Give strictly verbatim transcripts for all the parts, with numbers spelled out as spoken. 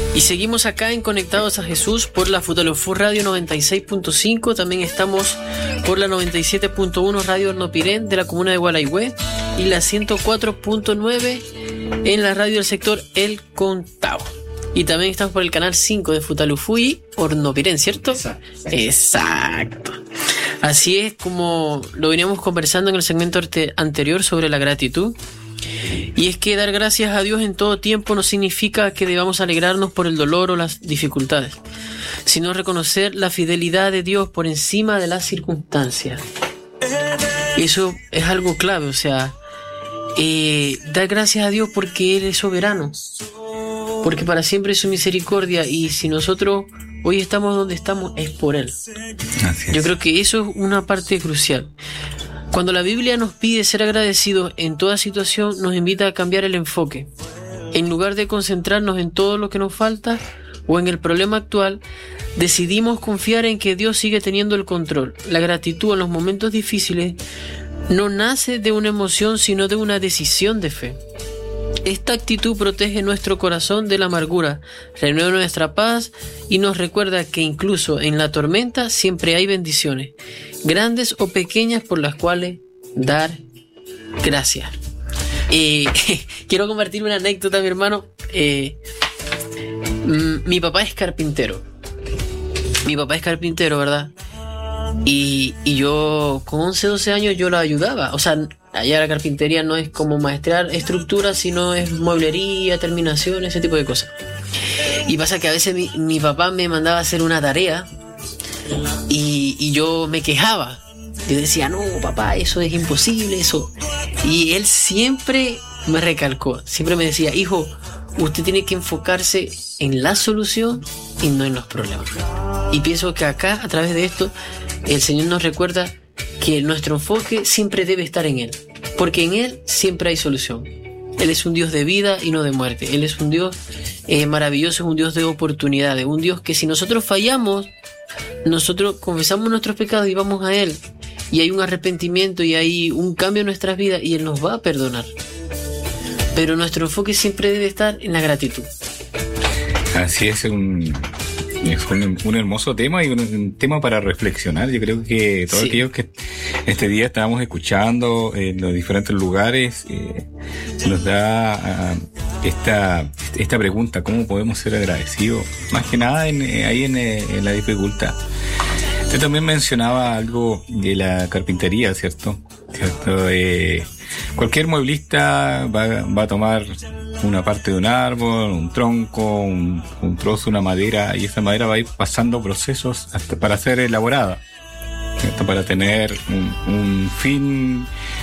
Y seguimos acá en Conectados a Jesús por la Futaleufú Radio noventa y seis punto cinco. También estamos por la noventa y siete punto uno Radio Hornopirén de la comuna de Gualaihue y la ciento cuatro punto nueve en la radio del sector El Contao. Y también estamos por el canal cinco de Futaleufú y Hornopirén, ¿cierto? Exacto. Exacto. Así es como lo veníamos conversando en el segmento anterior sobre la gratitud. Y es que dar gracias a Dios en todo tiempo no significa que debamos alegrarnos por el dolor o las dificultades, sino reconocer la fidelidad de Dios por encima de las circunstancias. Eso es algo clave, o sea, eh, dar gracias a Dios porque Él es soberano, porque para siempre es su misericordia, y si nosotros hoy estamos donde estamos es por Él. Así es. Yo creo que eso es una parte crucial. Cuando la Biblia nos pide ser agradecidos en toda situación, nos invita a cambiar el enfoque. En lugar de concentrarnos en todo lo que nos falta o en el problema actual, decidimos confiar en que Dios sigue teniendo el control. La gratitud en los momentos difíciles no nace de una emoción, sino de una decisión de fe. Esta actitud protege nuestro corazón de la amargura, renueva nuestra paz y nos recuerda que incluso en la tormenta siempre hay bendiciones, grandes o pequeñas, por las cuales dar gracias. Eh, quiero compartir una anécdota, mi hermano. Eh, m- mi papá es carpintero. Mi papá es carpintero, ¿verdad? Y, y yo con once, doce años yo lo ayudaba. O sea, allá la carpintería no es como maestrar estructuras, sino es mueblería, terminación, ese tipo de cosas. Y pasa que a veces mi, mi papá me mandaba a hacer una tarea y, y yo me quejaba. Yo decía, no, papá, eso es imposible, eso. Y él siempre me recalcó, siempre me decía, hijo, usted tiene que enfocarse en la solución y no en los problemas. Y pienso que acá, a través de esto, el Señor nos recuerda que nuestro enfoque siempre debe estar en Él, porque en Él siempre hay solución. Él es un Dios de vida y no de muerte. Él es un Dios eh, maravilloso, es un Dios de oportunidades, un Dios que si nosotros fallamos, nosotros confesamos nuestros pecados y vamos a Él, y hay un arrepentimiento y hay un cambio en nuestras vidas y Él nos va a perdonar. Pero nuestro enfoque siempre debe estar en la gratitud. Así es, un, es un, un hermoso tema y un, un tema para reflexionar. Yo creo que todos Sí. aquellos que este día estábamos escuchando en los diferentes lugares, eh, se nos da uh, esta, esta pregunta, ¿cómo podemos ser agradecidos? Más que nada en, eh, ahí en, eh, en la dificultad. Usted también mencionaba algo de la carpintería, ¿cierto? ¿Cierto? Eh, cualquier mueblista va, va a tomar una parte de un árbol, un tronco, un, un trozo, una madera, y esa madera va a ir pasando procesos hasta para ser elaborada, ¿cierto? Para tener un, un fin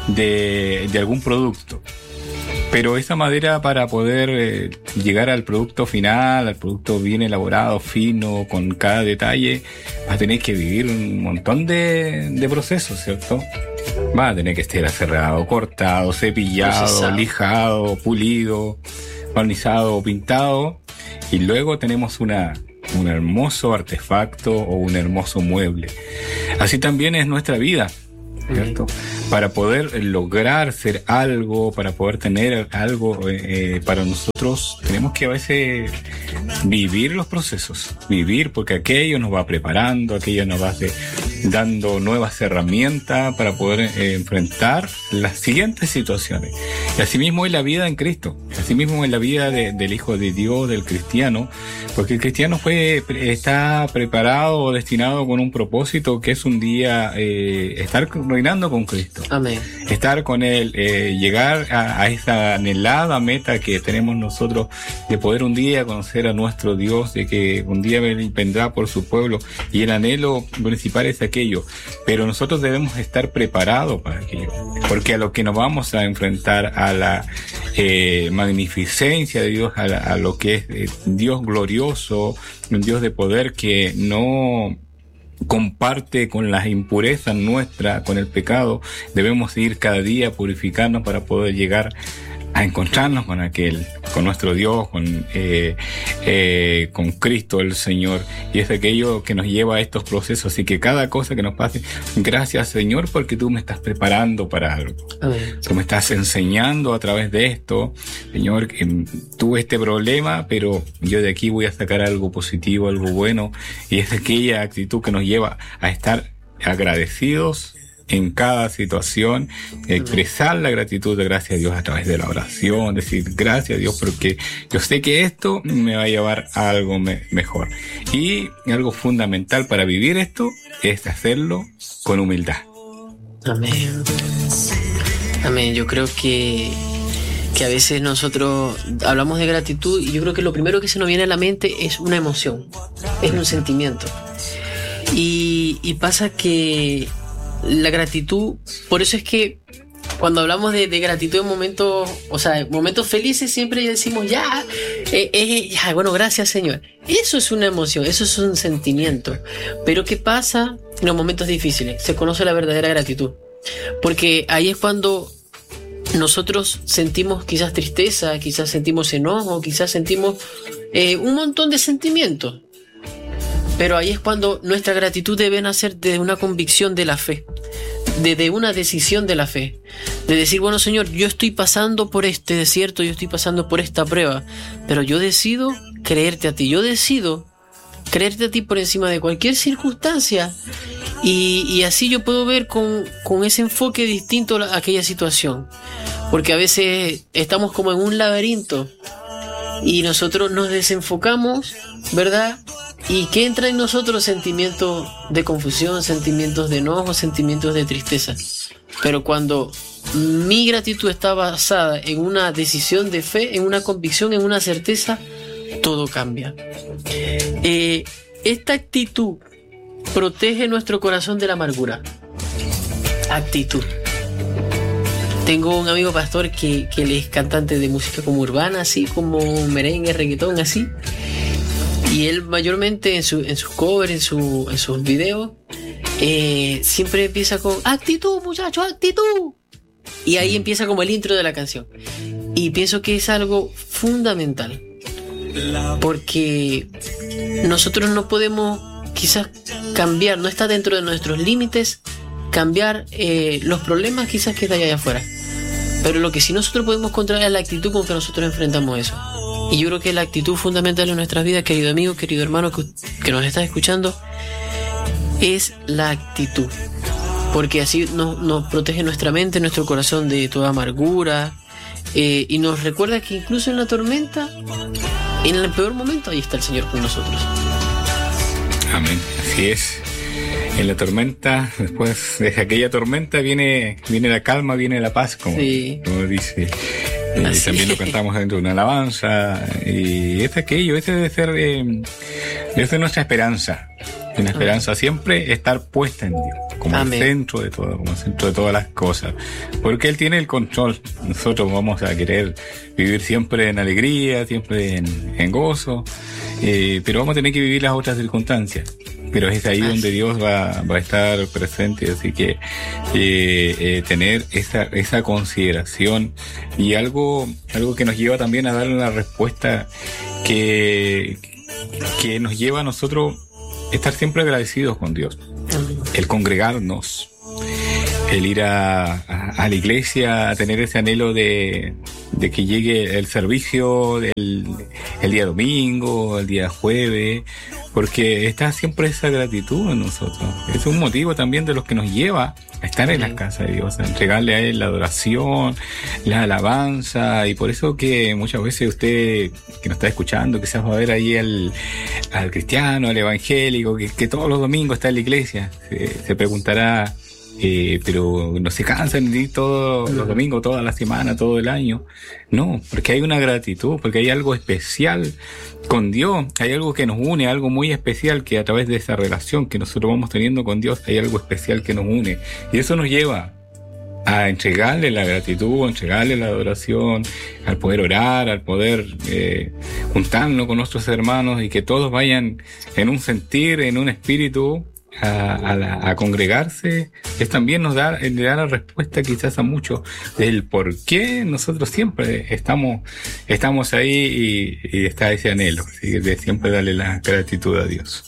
de, de algún producto. Pero esa madera, para poder eh, llegar al producto final, al producto bien elaborado, fino, con cada detalle, va a tener que vivir un montón de, de procesos, ¿cierto? Va a tener que estar aserrado, cortado, cepillado, Procesado. lijado, pulido, barnizado, pintado, y luego tenemos una, un hermoso artefacto o un hermoso mueble. Así también es nuestra vida, ¿cierto? Para poder lograr ser algo, para poder tener algo eh, para nosotros, tenemos que a veces vivir los procesos, vivir, porque aquello nos va preparando, aquello nos va de, dando nuevas herramientas para poder eh, enfrentar las siguientes situaciones. Y asimismo es la vida en Cristo, asimismo es la vida de, del Hijo de Dios, del cristiano, porque el cristiano fue, está preparado o destinado con un propósito, que es un día eh, estar reinando con Cristo. Amén. Estar con Él, eh, llegar a, a esa anhelada meta que tenemos nosotros de poder un día conocer a nuestro Dios, de que un día vendrá por su pueblo, y el anhelo principal es aquello. Pero nosotros debemos estar preparados para aquello, porque a lo que nos vamos a enfrentar, a la eh, magnificencia de Dios, a, la, a lo que es eh, Dios glorioso, un Dios de poder que no comparte con las impurezas nuestras, con el pecado, debemos ir cada día purificando para poder llegar a encontrarnos con aquel, con nuestro Dios, con eh, eh, con Cristo el Señor, y es aquello que nos lleva a estos procesos. Así que cada cosa que nos pase, gracias Señor, porque tú me estás preparando para algo. Amén. Tú me estás enseñando a través de esto, Señor, que tuve este problema, pero yo de aquí voy a sacar algo positivo, algo bueno, y es aquella actitud que nos lleva a estar agradecidos en cada situación, expresar la gratitud de gracias a Dios a través de la oración, decir gracias a Dios porque yo sé que esto me va a llevar a algo me- mejor. Y algo fundamental para vivir esto es hacerlo con humildad. Amén. Amén. Yo creo que, que a veces nosotros hablamos de gratitud y yo creo que lo primero que se nos viene a la mente es una emoción, es un sentimiento. Y, y pasa que la gratitud, por eso es que cuando hablamos de, de gratitud en momentos, o sea, momentos felices, siempre decimos ya, eh, eh, ya, bueno, gracias Señor. Eso es una emoción, eso es un sentimiento. Pero ¿qué pasa en los momentos difíciles? Se conoce la verdadera gratitud. Porque ahí es cuando nosotros sentimos quizás tristeza, quizás sentimos enojo, quizás sentimos eh, un montón de sentimientos. Pero ahí es cuando nuestra gratitud debe nacer de una convicción de la fe, de, de una decisión de la fe, de decir, bueno Señor, yo estoy pasando por este desierto, yo estoy pasando por esta prueba, pero yo decido creerte a ti, yo decido creerte a ti por encima de cualquier circunstancia, y, y así yo puedo ver con, con ese enfoque distinto a aquella situación, porque a veces estamos como en un laberinto y nosotros nos desenfocamos, ¿verdad? Y que entra en nosotros sentimientos de confusión, sentimientos de enojo, sentimientos de tristeza. Pero cuando mi gratitud está basada en una decisión de fe, en una convicción, en una certeza, todo cambia. Eh, esta actitud protege nuestro corazón de la amargura. Actitud. Tengo un amigo pastor que, que él es cantante de música como urbana, así como merengue, reggaetón, así. Y él mayormente en, su, en sus covers, en, su, en sus videos, eh, siempre empieza con actitud, muchachos, actitud. Y ahí empieza como el intro de la canción. Y pienso que es algo fundamental. Porque nosotros no podemos quizás cambiar, no está dentro de nuestros límites cambiar eh, los problemas quizás que está allá afuera. Pero lo que sí nosotros podemos controlar es la actitud con que nosotros enfrentamos eso. Y yo creo que la actitud fundamental en nuestras vidas, querido amigo, querido hermano que, que nos estás escuchando, es la actitud. Porque así nos, nos protege nuestra mente, nuestro corazón de toda amargura, eh, y nos recuerda que incluso en la tormenta, en el peor momento, ahí está el Señor con nosotros. Amén, así es. En la tormenta, después de aquella tormenta viene, viene la calma, viene la paz, como, sí. como dice. Y Así. También lo cantamos dentro de una alabanza, y es aquello, ese debe ser, eh, debe ser nuestra esperanza, una esperanza Amén. Siempre estar puesta en Dios, como Amén. el centro de todo, como el centro de todas las cosas, porque Él tiene el control. Nosotros vamos a querer vivir siempre en alegría, siempre en, en gozo, eh, pero vamos a tener que vivir las otras circunstancias. Pero es ahí donde Dios va, va a estar presente, así que eh, eh, tener esa, esa consideración y algo, algo que nos lleva también a dar una respuesta que, que nos lleva a nosotros estar siempre agradecidos con Dios, el congregarnos, el ir a, a, a la iglesia, a tener ese anhelo de, de que llegue el servicio del, el día domingo, el día jueves, porque está siempre esa gratitud en nosotros. Es un motivo también de los que nos lleva a estar en la casa de Dios, a entregarle a Él la adoración, la alabanza, y por eso que muchas veces usted que nos está escuchando, quizás va a ver ahí al, al cristiano, al evangélico, que, que todos los domingos está en la iglesia, se, se preguntará, Eh, pero no se cansan de ir todos los domingos, toda la semana, todo el año. No, porque hay una gratitud, porque hay algo especial con Dios, hay algo que nos une, algo muy especial, que a través de esa relación que nosotros vamos teniendo con Dios, hay algo especial que nos une. Y eso nos lleva a entregarle la gratitud, a entregarle la adoración, al poder orar, al poder eh, juntarnos con nuestros hermanos y que todos vayan en un sentir, en un espíritu, a, a, la, a congregarse, es también nos da, le da la respuesta quizás a muchos del por qué nosotros siempre estamos, estamos ahí y, y está ese anhelo, ¿sí? De siempre darle la gratitud a Dios.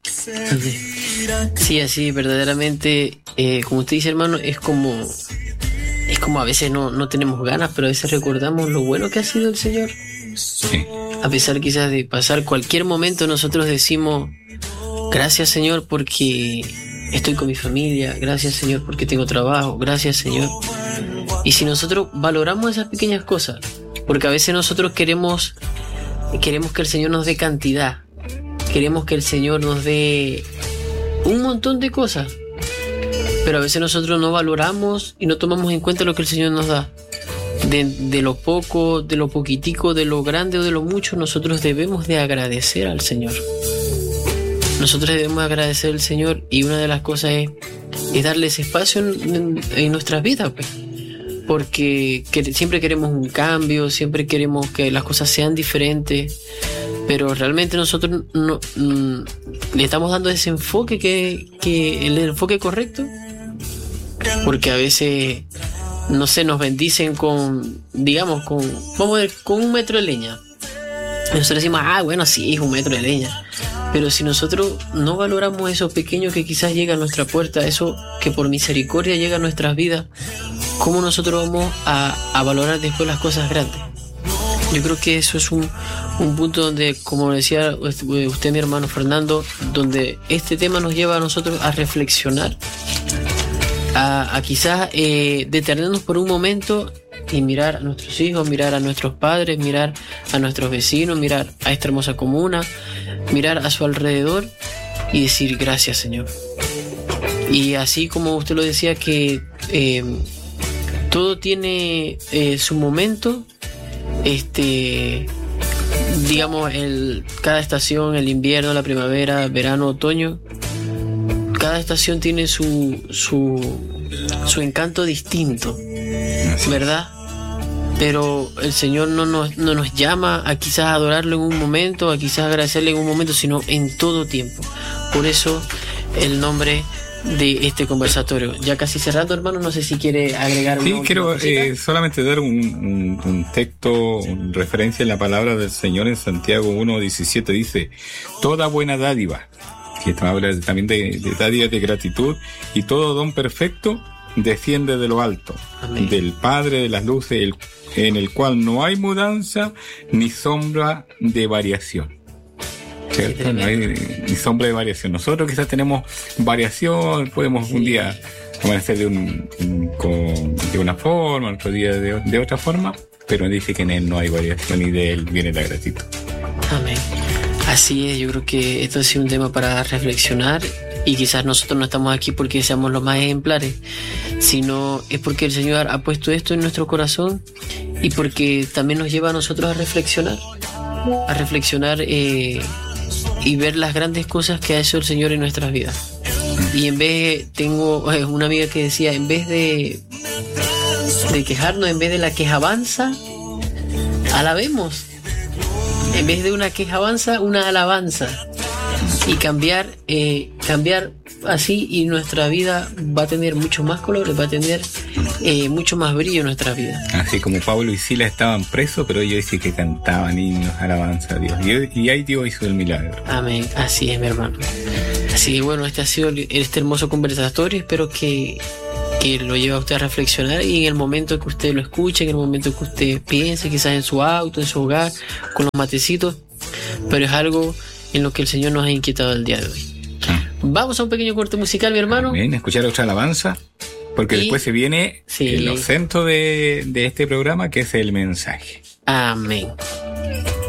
Sí, así verdaderamente, eh, como usted dice, hermano, es como es como a veces no, no tenemos ganas, pero a veces recordamos lo bueno que ha sido el Señor. Sí. A pesar quizás de pasar cualquier momento, nosotros decimos gracias, Señor, porque estoy con mi familia, gracias, Señor, porque tengo trabajo, gracias, Señor. Y si nosotros valoramos esas pequeñas cosas, porque a veces nosotros queremos queremos que el Señor nos dé cantidad, queremos que el Señor nos dé un montón de cosas, pero a veces nosotros no valoramos y no tomamos en cuenta lo que el Señor nos da. De, de lo poco, de lo poquitico, de lo grande o de lo mucho, nosotros debemos de agradecer al Señor. Nosotros debemos agradecer al Señor, y una de las cosas es, es darle ese espacio en, en, en nuestras vidas, pues. Porque que, siempre queremos un cambio, siempre queremos que las cosas sean diferentes, pero realmente nosotros no, no le estamos dando ese enfoque que, que el enfoque correcto, porque a veces, no sé, nos bendicen con, digamos, con, vamos a ver, con un metro de leña. Y nosotros decimos, ah, bueno, sí, es un metro de leña. Pero si nosotros no valoramos eso pequeño que quizás llega a nuestra puerta, eso que por misericordia llega a nuestras vidas, ¿cómo nosotros vamos a, a valorar después las cosas grandes? Yo creo que eso es un, un punto donde, como decía usted, mi hermano Fernando, donde este tema nos lleva a nosotros a reflexionar, a, a quizás eh, detenernos por un momento y mirar a nuestros hijos, mirar a nuestros padres, mirar a nuestros vecinos, mirar a esta hermosa comuna, mirar a su alrededor y decir gracias, Señor. Y así como usted lo decía, que eh, todo tiene eh, su momento, este, digamos, el, cada estación, el invierno, la primavera, verano, otoño, cada estación tiene su, su, su encanto distinto, ¿verdad? Pero el Señor no nos, no nos llama a quizás adorarlo en un momento, a quizás agradecerle en un momento, sino en todo tiempo. Por eso el nombre de este conversatorio. Ya casi cerrando, hermano, no sé si quiere agregar sí, una quiero eh, solamente dar un, un, un texto, una referencia en la palabra del Señor en Santiago uno diecisiete. Dice: toda buena dádiva, que esto habla también de, de dádiva de gratitud, y todo don perfecto desciende de lo alto. Amén. Del Padre de las luces, el, en el cual no hay mudanza ni sombra de variación. ¿Cierto? No hay ni sombra de variación. Nosotros quizás tenemos variación, podemos sí. un día amanecer de, un, un, con, de una forma, otro día de, de otra forma, pero dice que en Él no hay variación y de Él viene la gratitud. Amén. Así es, yo creo que esto ha sido un tema para reflexionar, y quizás nosotros no estamos aquí porque seamos los más ejemplares, sino es porque el Señor ha puesto esto en nuestro corazón y porque también nos lleva a nosotros a reflexionar, a reflexionar eh, y ver las grandes cosas que ha hecho el Señor en nuestras vidas. Y en vez, tengo eh, una amiga que decía, en vez de, de quejarnos, en vez de la quejabanza, alabemos. En vez de una quejabanza, una alabanza. Y cambiar, eh, cambiar así, y nuestra vida va a tener mucho más colores, va a tener eh, mucho más brillo en nuestra vida. Así como Pablo y Silas estaban presos, pero ellos sí que cantaban himnos, alabanza a Dios. Y, y ahí Dios hizo el milagro. Amén, así es, mi hermano. Así que bueno, este ha sido este hermoso conversatorio. Espero que, que lo lleve a usted a reflexionar, y en el momento que usted lo escuche, en el momento que usted piense, quizás en su auto, en su hogar, con los matecitos, pero es algo en lo que el Señor nos ha inquietado el día de hoy. Ah. Vamos a un pequeño corte musical, mi hermano. Bien, escuchar otra alabanza, porque y, después se viene sí. el centro de, de este programa, que es el mensaje. Amén.